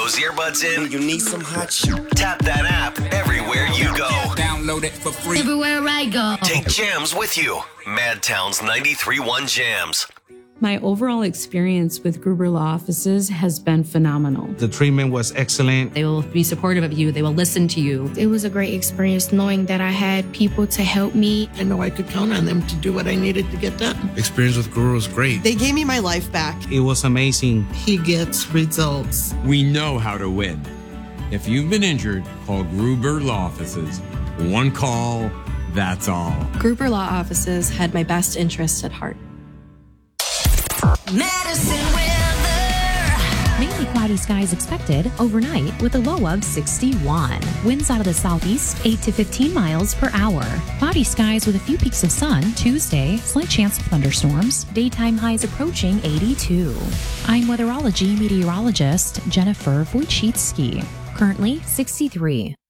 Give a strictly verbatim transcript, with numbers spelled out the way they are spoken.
those earbuds in? You need some hot shit. Tap that app everywhere you go. Download it for free. Everywhere I go. Take Jams with you. Madtown's ninety-three point one Jams. My overall experience with Gruber Law Offices has been phenomenal. The treatment was excellent. They will be supportive of you. They will listen to you. It was a great experience knowing that I had people to help me. I know I could count on them to do what I needed to get done. Experience with Gruber was great. They gave me my life back. It was amazing. He gets results. We know how to win. If you've been injured, call Gruber Law Offices. One call, that's all. Gruber Law Offices had my best interests at heart. Medicine weather. Mainly cloudy skies expected overnight with a low of sixty-one. Winds out of the southeast, eight to fifteen miles per hour. Cloudy skies with a few peaks of sun Tuesday, slight chance of thunderstorms. Daytime highs approaching eighty-two. I'm weatherology meteorologist Jennifer Wojcicki. Currently sixty-three.